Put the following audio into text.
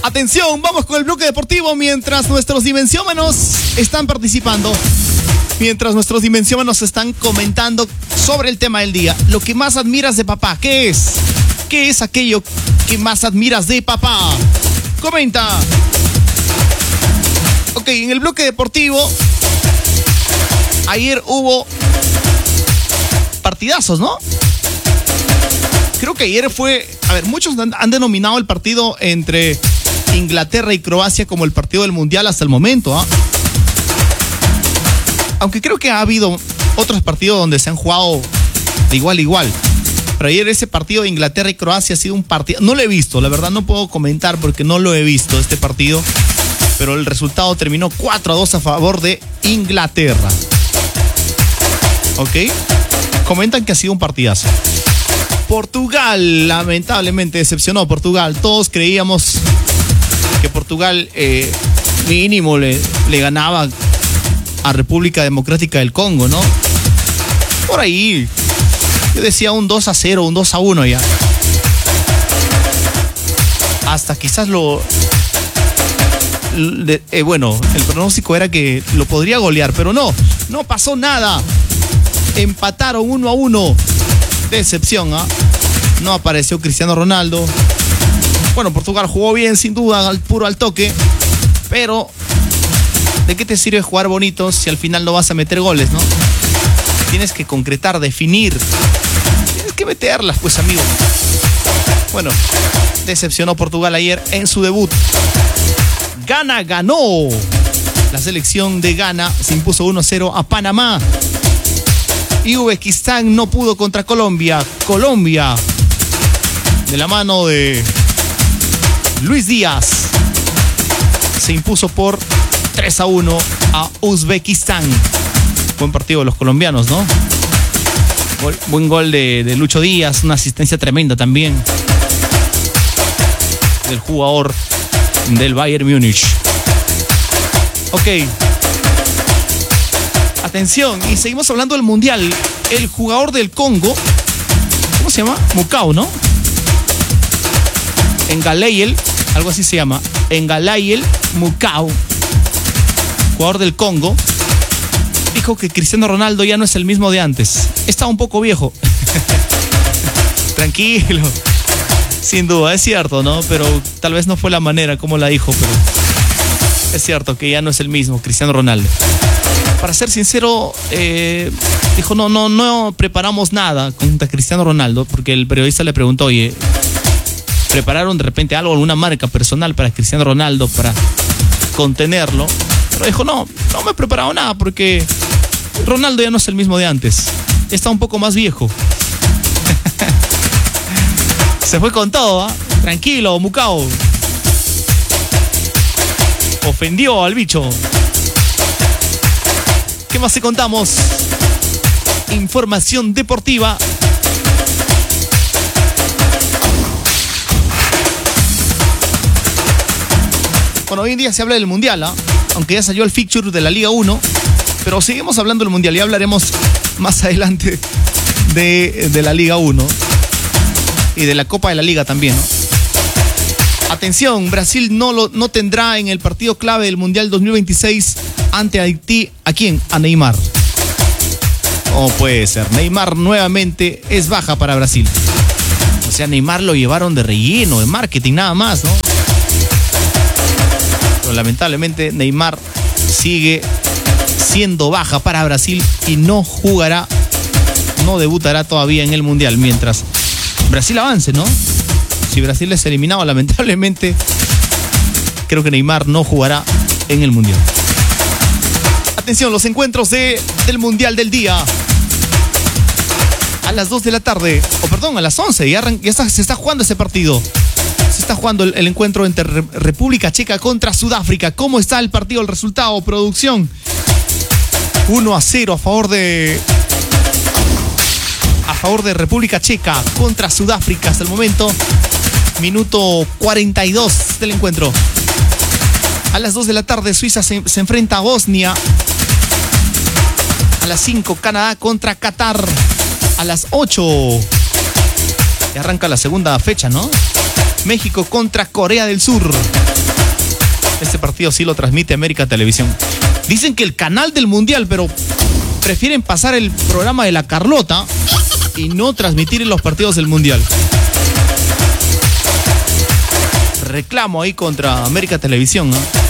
Atención, vamos con el bloque deportivo mientras nuestros dimensiómanos están participando. Mientras nuestros dimensiómanos están comentando sobre el tema del día. Lo que más admiras de papá, ¿qué es? ¿Qué es aquello que más admiras de papá? Comenta. Ok, en el bloque deportivo, ayer hubo partidazos, ¿no? Creo que ayer fue... A ver, muchos han denominado el partido entre Inglaterra y Croacia como el partido del Mundial hasta el momento, ¿ah? Aunque creo que ha habido otros partidos donde se han jugado de igual a igual. Pero ayer ese partido de Inglaterra y Croacia ha sido un partido... No lo he visto, la verdad no puedo comentar porque no lo he visto este partido. Pero el resultado terminó 4-2 a favor de Inglaterra. ¿Ok? Comentan que ha sido un partidazo. Portugal, lamentablemente decepcionó Portugal. Todos creíamos que Portugal mínimo le ganaba a República Democrática del Congo, ¿no? Por ahí, yo decía un 2-0, un 2-1 ya. Hasta quizás bueno, el pronóstico era que lo podría golear, pero no pasó nada. Empataron 1-1. Decepción, ¿ah? No apareció Cristiano Ronaldo. Bueno, Portugal jugó bien, sin duda, al toque, pero ¿de qué te sirve jugar bonito si al final no vas a meter goles, no? Tienes que concretar, definir. Tienes que meterlas, pues, amigo. Bueno, decepcionó Portugal ayer en su debut. Ghana ganó. La selección de Ghana se impuso 1-0 a Panamá. Y Uzbekistán no pudo contra Colombia. Colombia, de la mano de Luis Díaz, se impuso por 3-1 a Uzbekistán. Buen partido de los colombianos, ¿no? Buen gol de Lucho Díaz, una asistencia tremenda también del jugador del Bayern Múnich. Ok. Atención, y seguimos hablando del Mundial. El jugador del Congo, ¿cómo se llama? Mukau, ¿no? Ngalayel, algo así se llama. Ngalayel Mukau, jugador del Congo, dijo que Cristiano Ronaldo ya no es el mismo de antes. Está un poco viejo. Tranquilo. Sin duda, es cierto, ¿no? Pero tal vez no fue la manera como la dijo, pero es cierto que ya no es el mismo Cristiano Ronaldo. Para ser sincero, dijo, no preparamos nada contra Cristiano Ronaldo, porque el periodista le preguntó, oye, ¿prepararon de repente algo, alguna marca personal para Cristiano Ronaldo para contenerlo? Pero dijo, no me he preparado nada, porque Ronaldo ya no es el mismo de antes. Está un poco más viejo. Se fue con todo, ¿eh? Tranquilo, Mukau. Ofendió al bicho. ¿Qué más te contamos? Información deportiva. Bueno, hoy en día se habla del Mundial, ¿eh? Aunque ya salió el fixture de la Liga 1, pero seguimos hablando del Mundial y hablaremos más adelante de la Liga 1 y de la Copa de la Liga también, ¿no? Atención, Brasil no tendrá en el partido clave del Mundial 2026 ante Haití. ¿A quién? A Neymar. ¿Cómo puede ser? Neymar nuevamente es baja para Brasil. O sea, Neymar lo llevaron de relleno, de marketing, nada más, ¿no? Pero lamentablemente Neymar sigue siendo baja para Brasil y no jugará, no debutará todavía en el Mundial mientras Brasil avance, ¿no? Si Brasil es eliminado, lamentablemente, creo que Neymar no jugará en el Mundial. Atención, los encuentros del Mundial del día. A las 2 de la tarde, a las 11, se está jugando ese partido. Se está jugando el encuentro entre República Checa contra Sudáfrica. ¿Cómo está el partido, el resultado, producción? 1-0 a favor de República Checa contra Sudáfrica hasta el momento. Minuto 42 del encuentro. A las 2 de la tarde, Suiza se enfrenta a Bosnia. A las 5, Canadá contra Qatar. A las 8, y arranca la segunda fecha, ¿no? México contra Corea del Sur. Este partido sí lo transmite América Televisión. Dicen que el canal del Mundial, pero prefieren pasar el programa de la Carlota y no transmitir los partidos del Mundial. Reclamo ahí contra América Televisión, ¿no?